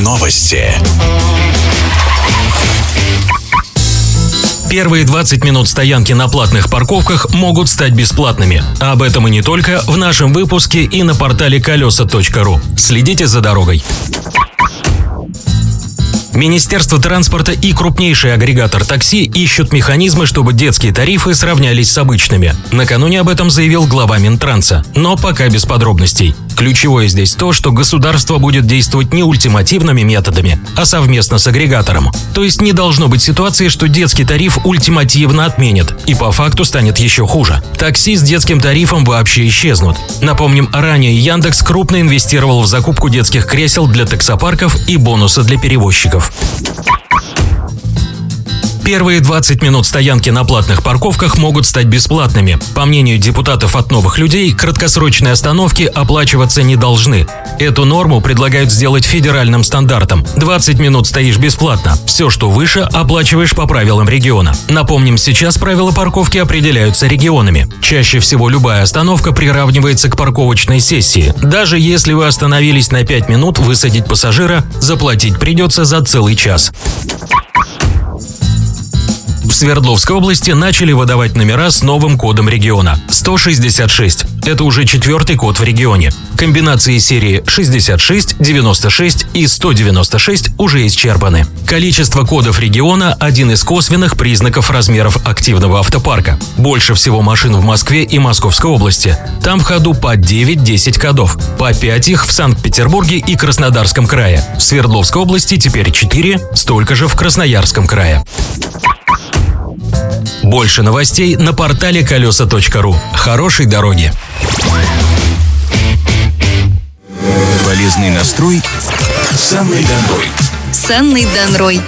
Новости. Первые 20 минут стоянки на платных парковках могут стать бесплатными. Об этом и не только в нашем выпуске и на портале колеса.ру. Следите за дорогой. Министерство транспорта и крупнейший агрегатор такси ищут механизмы, чтобы детские тарифы сравнялись с обычными. Накануне об этом заявил глава Минтранса, но пока без подробностей. Ключевое здесь то, что государство будет действовать не ультимативными методами, а совместно с агрегатором. То есть не должно быть ситуации, что детский тариф ультимативно отменят, и по факту станет еще хуже. Такси с детским тарифом вообще исчезнут. Напомним, ранее Яндекс крупно инвестировал в закупку детских кресел для таксопарков и бонусы для перевозчиков. Первые 20 минут стоянки на платных парковках могут стать бесплатными. По мнению депутатов от «Новых людей», краткосрочные остановки оплачиваться не должны. Эту норму предлагают сделать федеральным стандартом. 20 минут стоишь бесплатно. Все, что выше, оплачиваешь по правилам региона. Напомним, сейчас правила парковки определяются регионами. Чаще всего любая остановка приравнивается к парковочной сессии. Даже если вы остановились на 5 минут, высадить пассажира заплатить придется за целый час. В Свердловской области начали выдавать номера с новым кодом региона – 166. Это уже 4-й код в регионе. Комбинации серии 66, 96 и 196 уже исчерпаны. Количество кодов региона – один из косвенных признаков размеров активного автопарка. Больше всего машин в Москве и Московской области. Там в ходу по 9-10 кодов. По 5 их в Санкт-Петербурге и Краснодарском крае. В Свердловской области теперь 4, столько же в Красноярском крае. Больше новостей на портале колеса.ру. Хорошей дороги! Полезный настрой с Анной Данрой. С Анной Данрой.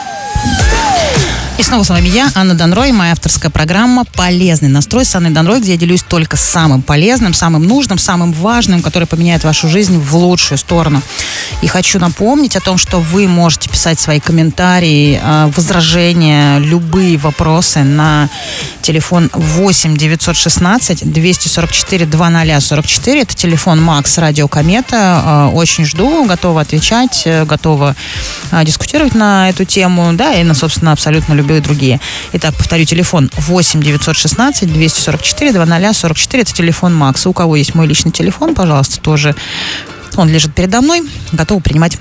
И снова с вами я, Анна Данрой, моя авторская программа «Полезный настрой» с Анной Данрой, где я делюсь только с самым полезным, самым нужным, самым важным, который поменяет вашу жизнь в лучшую сторону. И хочу напомнить о том, что вы можете писать свои комментарии, возражения, любые вопросы на телефон 8 916 244 2044. Это телефон Макс Радио Комета. Очень жду, готова отвечать, готова дискутировать на эту тему, да, и на, собственно, абсолютно любые другие. Итак, повторю, телефон 8 916 244 2044. Это телефон Макса. У кого есть мой личный телефон, пожалуйста, тоже. Он лежит передо мной. Готова принимать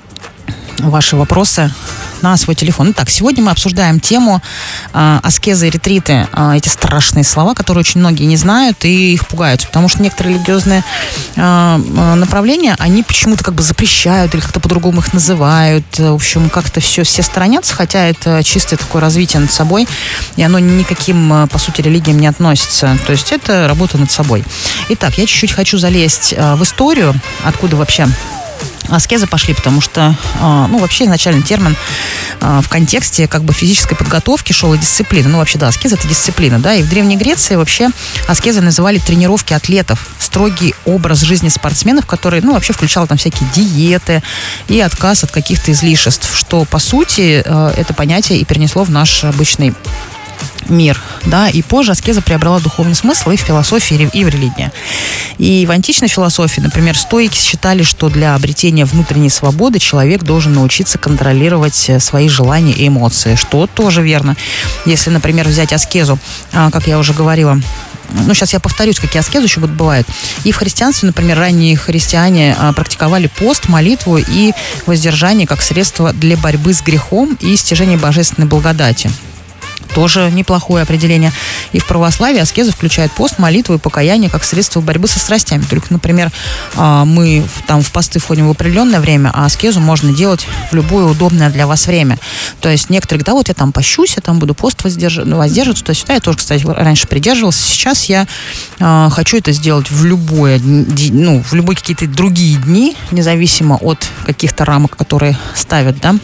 ваши вопросы на свой телефон. Итак, сегодня мы обсуждаем тему аскезы и ретриты. Эти страшные слова, которые очень многие не знают и их пугаются, потому что некоторые религиозные направления, они почему-то как бы запрещают или как-то по-другому их называют. В общем, как-то все сторонятся, хотя это чистое такое развитие над собой, и оно никаким, по сути, религиям не относится. То есть это работа над собой. Итак, я чуть-чуть хочу залезть в историю, откуда вообще аскезы пошли, потому что, вообще изначально термин в контексте как бы физической подготовки шел и дисциплины. Вообще, да, аскеза – это дисциплина, да, и в Древней Греции вообще аскезы называли тренировки атлетов, строгий образ жизни спортсменов, который, вообще включал там всякие диеты и отказ от каких-то излишеств, что, по сути, это понятие и перенесло в наш обычный мир, да, и позже аскеза приобрела духовный смысл и в философии, и в религии. И в античной философии, например, стоики считали, что для обретения внутренней свободы человек должен научиться контролировать свои желания и эмоции, что тоже верно. Если, например, взять аскезу, как я уже говорила, сейчас я повторюсь, какие аскезы еще бывают. И в христианстве, например, ранние христиане практиковали пост, молитву и воздержание как средство для борьбы с грехом и стяжения божественной благодати. Тоже неплохое определение. И в православии аскеза включает пост, молитву и покаяние как средство борьбы со страстями. Только, например, мы там в посты входим в определенное время, а аскезу можно делать в любое удобное для вас время. То есть некоторые говорят, я там пощусь, я там буду пост воздерживаться. То есть я тоже, кстати, раньше придерживался. Сейчас я хочу это сделать в любые какие-то другие дни, независимо от каких-то рамок, которые ставят, да.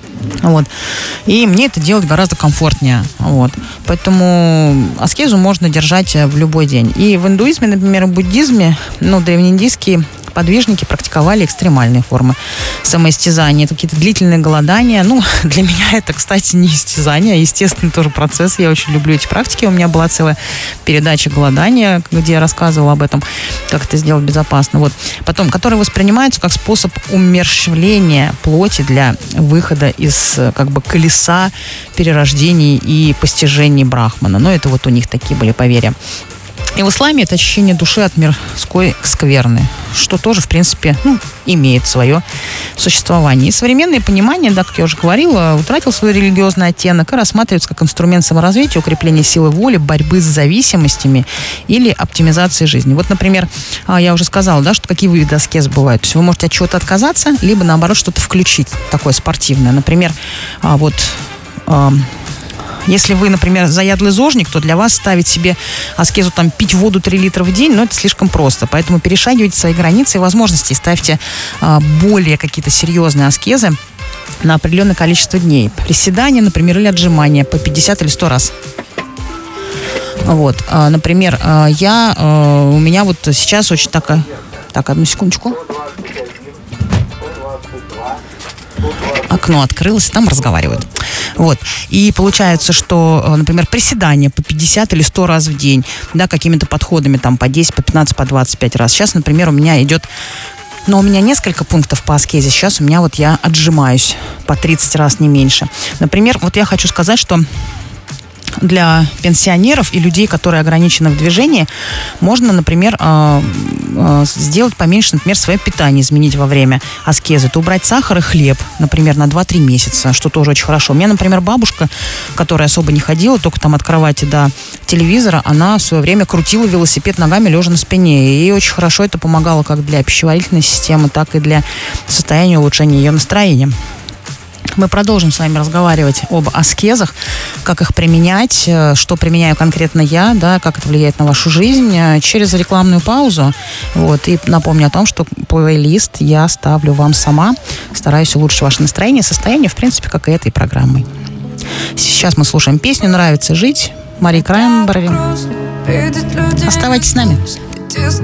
И мне это делать гораздо комфортнее. Поэтому аскезу можно держать в любой день. И в индуизме, например, в буддизме, древнеиндийские подвижники практиковали экстремальные формы самоистязания. Это какие-то длительные голодания. Ну, для меня это, кстати, не истязание, а естественный тоже процесс. Я очень люблю эти практики. У меня была целая передача «Голодания», где я рассказывала об этом, как это сделать безопасно. Вот. Потом, которые воспринимаются как способ умерщвления плоти для выхода из как бы колеса перерождений и постижений Брахмана. Но это вот у них такие были поверья. И в исламе это очищение души от мирской скверны, что тоже, в принципе, имеет свое существование. И современное понимание, да, как я уже говорила, утратил свой религиозный оттенок и рассматривается как инструмент саморазвития, укрепления силы воли, борьбы с зависимостями или оптимизации жизни. Вот, например, я уже сказала, да, что какие виды аскез бывают. То есть вы можете от чего-то отказаться, либо, наоборот, что-то включить такое спортивное. Например, если вы, например, заядлый зожник, то для вас ставить себе аскезу пить воду 3 литра в день, это слишком просто. Поэтому перешагивайте свои границы и возможности. Ставьте более какие-то серьезные аскезы на определенное количество дней. Приседания, например, или отжимания по 50 или 100 раз. Вот. Например, у меня вот сейчас очень Так, одну секундочку. Окно открылось, там разговаривают. Вот. И получается, что, например, приседания по 50 или 100 раз в день, да, какими-то подходами по 10, по 15, по 25 раз. Сейчас, например, у меня идет... Но у меня несколько пунктов по аскезе. Сейчас у меня я отжимаюсь по 30 раз, не меньше. Например, я хочу сказать, что для пенсионеров и людей, которые ограничены в движении, можно, например, сделать поменьше, например, свое питание, изменить во время аскезы. Это убрать сахар и хлеб, например, на 2-3 месяца, что тоже очень хорошо. У меня, например, бабушка, которая особо не ходила, только от кровати до телевизора, она в свое время крутила велосипед ногами, лежа на спине. И ей очень хорошо это помогало как для пищеварительной системы, так и для состояния улучшения ее настроения. Мы продолжим с вами разговаривать об аскезах, как их применять, что применяю конкретно я, да, как это влияет на вашу жизнь, через рекламную паузу. Вот, и напомню о том, что плейлист я ставлю вам сама, стараюсь улучшить ваше настроение, состояние, в принципе, как и этой программой. Сейчас мы слушаем песню «Нравится жить» Мари Краймбрери. Оставайтесь с нами.